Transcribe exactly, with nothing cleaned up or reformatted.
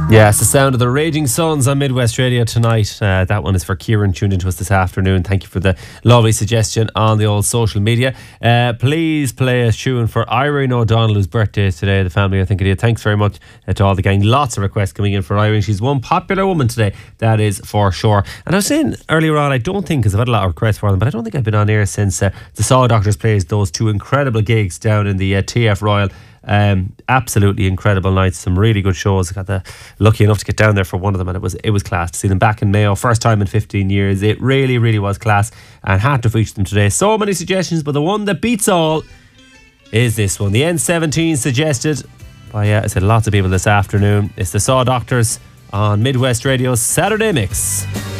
Yeah, it's the sound of the Raging Suns on Midwest Radio tonight. Uh, that one is for Kieran, tuned into us this afternoon. Thank you for the lovely suggestion on the old social media. Uh, please play a tune for Irene O'Donnell, whose birthday is today. The family, I think it is. Thanks very much uh, to all the gang. Lots of requests coming in for Irene. She's one popular woman today, that is for sure. And I was saying earlier on, I don't think, because I've had a lot of requests for them, but I don't think I've been on air since uh, the Saw Doctors plays those two incredible gigs down in the uh, T F Royal. Um, absolutely incredible nights, some really good shows. I got the lucky enough to get down there for one of them, and it was it was class to see them back in Mayo, first time in fifteen years. It really really was class, and had to feature them today. So many suggestions, but the one that beats all is this one. The N seventeen suggested by uh, I said lots of people this afternoon. It's the Saw Doctors on Midwest Radio's Saturday Mix.